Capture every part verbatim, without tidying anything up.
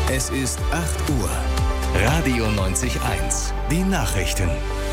Es ist acht Uhr. Radio neunzig eins. Die Nachrichten.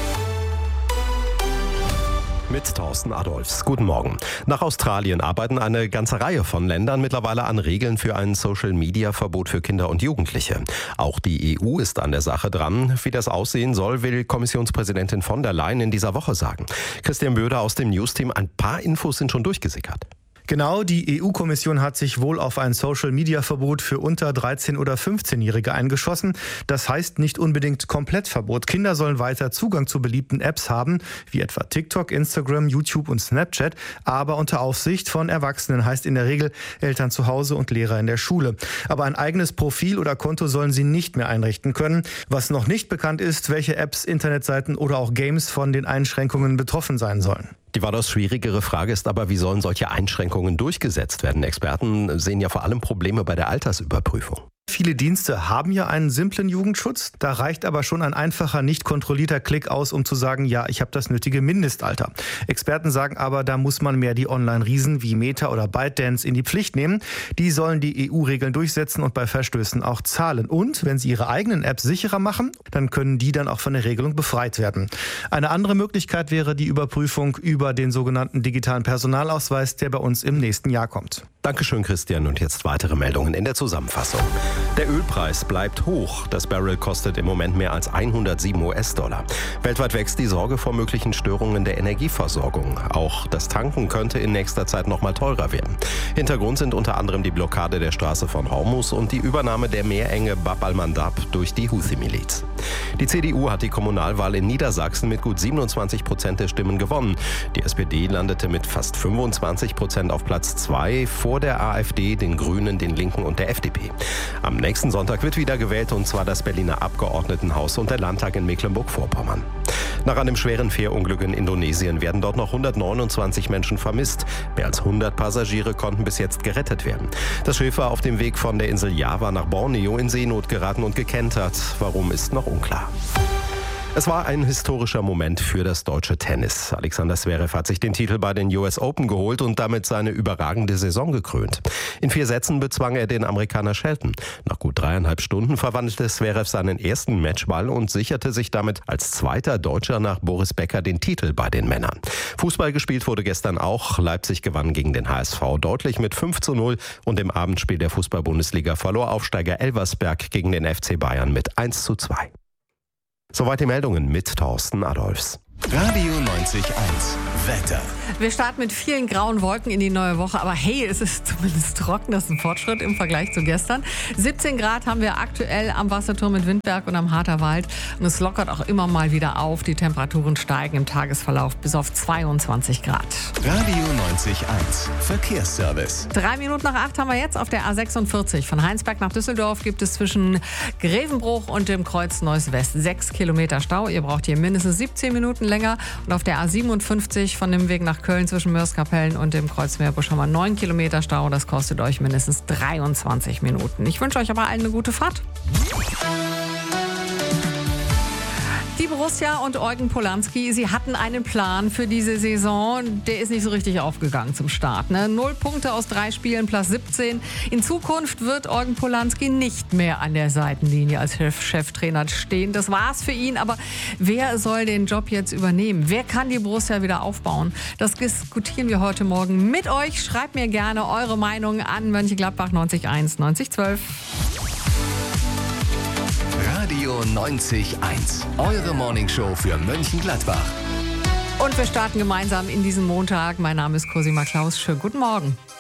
Mit Thorsten Adolfs. Guten Morgen. Nach Australien arbeiten eine ganze Reihe von Ländern mittlerweile an Regeln für ein Social-Media-Verbot für Kinder und Jugendliche. Auch die E U ist an der Sache dran. Wie das aussehen soll, will Kommissionspräsidentin von der Leyen in dieser Woche sagen. Christian Böder aus dem News-Team. Ein paar Infos sind schon durchgesickert. Genau, die E U-Kommission hat sich wohl auf ein Social-Media-Verbot für unter dreizehn- oder fünfzehnjährige eingeschossen. Das heißt nicht unbedingt Komplettverbot. Kinder sollen weiter Zugang zu beliebten Apps haben, wie etwa TikTok, Instagram, YouTube und Snapchat, aber unter Aufsicht von Erwachsenen, heißt in der Regel Eltern zu Hause und Lehrer in der Schule. Aber ein eigenes Profil oder Konto sollen sie nicht mehr einrichten können. Was noch nicht bekannt ist, welche Apps, Internetseiten oder auch Games von den Einschränkungen betroffen sein sollen. Die weitaus schwierigere Frage ist aber, wie sollen solche Einschränkungen durchgesetzt werden? Experten sehen ja vor allem Probleme bei der Altersüberprüfung. Viele Dienste haben ja einen simplen Jugendschutz. Da reicht aber schon ein einfacher, nicht kontrollierter Klick aus, um zu sagen, ja, ich habe das nötige Mindestalter. Experten sagen aber, da muss man mehr die Online-Riesen wie Meta oder ByteDance in die Pflicht nehmen. Die sollen die E U-Regeln durchsetzen und bei Verstößen auch zahlen. Und wenn sie ihre eigenen Apps sicherer machen, dann können die dann auch von der Regelung befreit werden. Eine andere Möglichkeit wäre die Überprüfung über den sogenannten digitalen Personalausweis, der bei uns im nächsten Jahr kommt. Dankeschön, Christian. Und jetzt weitere Meldungen in der Zusammenfassung. Der Ölpreis bleibt hoch. Das Barrel kostet im Moment mehr als hundertsieben US-Dollar. Weltweit wächst die Sorge vor möglichen Störungen der Energieversorgung. Auch das Tanken könnte in nächster Zeit noch mal teurer werden. Hintergrund sind unter anderem die Blockade der Straße von Hormuz und die Übernahme der Meerenge Bab al-Mandab durch die Houthi-Miliz. Die C D U hat die Kommunalwahl in Niedersachsen mit gut siebenundzwanzig Prozent der Stimmen gewonnen. Die S P D landete mit fast fünfundzwanzig Prozent auf Platz zwei vor der AfD, den Grünen, den Linken und der F D P. Am nächsten Sonntag wird wieder gewählt, und zwar das Berliner Abgeordnetenhaus und der Landtag in Mecklenburg-Vorpommern. Nach einem schweren Fährunglück in Indonesien werden dort noch hundertneunundzwanzig Menschen vermisst. Mehr als hundert Passagiere konnten bis jetzt gerettet werden. Das Schiff war auf dem Weg von der Insel Java nach Borneo in Seenot geraten und gekentert. Warum, ist noch unklar. Es war ein historischer Moment für das deutsche Tennis. Alexander Zverev hat sich den Titel bei den U S Open geholt und damit seine überragende Saison gekrönt. In vier Sätzen bezwang er den Amerikaner Shelton. Nach gut dreieinhalb Stunden verwandelte Zverev seinen ersten Matchball und sicherte sich damit als zweiter Deutscher nach Boris Becker den Titel bei den Männern. Fußball gespielt wurde gestern auch. Leipzig gewann gegen den H S V deutlich mit fünf zu null und im Abendspiel der Fußball-Bundesliga verlor Aufsteiger Elversberg gegen den F C Bayern mit eins zu zwei. Soweit die Meldungen mit Thorsten Adolfs. Radio neunzig eins. Wetter. Wir starten mit vielen grauen Wolken in die neue Woche, aber hey, es ist zumindest trocken, das ist ein Fortschritt im Vergleich zu gestern. siebzehn Grad haben wir aktuell am Wasserturm in Windberg und am Harterwald und es lockert auch immer mal wieder auf. Die Temperaturen steigen im Tagesverlauf bis auf zweiundzwanzig Grad. Radio neunzig eins. Verkehrsservice. Drei Minuten nach acht haben wir jetzt auf der A sechsundvierzig. Von Heinsberg nach Düsseldorf gibt es zwischen Grevenbruch und dem Kreuz Neuss West sechs Kilometer Stau. Ihr braucht hier mindestens siebzehn Minuten länger. Und auf der A siebenundfünfzig von dem Weg nach Köln zwischen Mörs-Kapellen und dem Kreuz Meerbusch haben wir neun Kilometer Stau. Das kostet euch mindestens dreiundzwanzig Minuten. Ich wünsche euch aber allen eine gute Fahrt. Die Borussia und Eugen Polanski, sie hatten einen Plan für diese Saison. Der ist nicht so richtig aufgegangen zum Start. Ne? Null Punkte aus drei Spielen, Platz siebzehn. In Zukunft wird Eugen Polanski nicht mehr an der Seitenlinie als Chef Cheftrainer stehen. Das war's für ihn. Aber wer soll den Job jetzt übernehmen? Wer kann die Borussia wieder aufbauen? Das diskutieren wir heute Morgen mit euch. Schreibt mir gerne eure Meinung an Mönchengladbach neunzig eins neunzig zwölf. Radio neunzig eins. Eure Morningshow für Mönchengladbach. Und wir starten gemeinsam in diesen Montag. Mein Name ist Cosima Klaus. Schönen guten Morgen.